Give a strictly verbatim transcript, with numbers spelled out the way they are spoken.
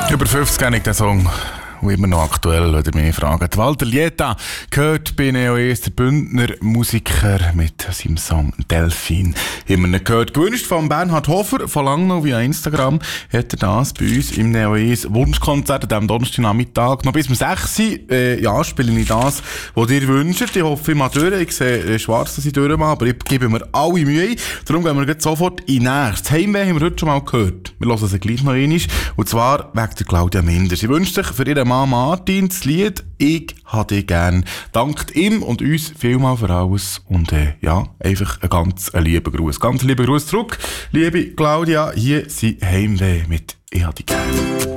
Über fünfzig kenne ich den Song. Und immer noch aktuell, wenn ihr mich fragt. Walter Lieta gehört bei Neo Eis, der Bündner Musiker mit seinem Song Delfin. Haben wir ihn gehört. Gewünscht von Bernhard Hofer, von Langnau via Instagram, hat er das bei uns im Neo Eis Wunschkonzert an diesem Donnerstagnachmittag. Noch bis um sechs Uhr, äh, ja, spiele ich das, was ihr wünscht. Ich hoffe, ich mal durch. Ich sehe äh, schwarz, dass ich durchmache, aber ich gebe mir alle Mühe. Darum gehen wir jetzt sofort in nächstes. Heimweh haben wir heute schon mal gehört. Wir hören sie gleich noch einmal. Und zwar wegen der Claudia Minder. Sie wünscht sich für ihren Mann Martin das Lied «Ich hab dich gern». Dankt ihm und uns vielmal für alles. Und äh, ja, einfach ein ganz ein lieber Gruß. Ganz lieber Gruß zurück. Liebe Claudia, hier sind Heimweh mit «Ich hab dich gern».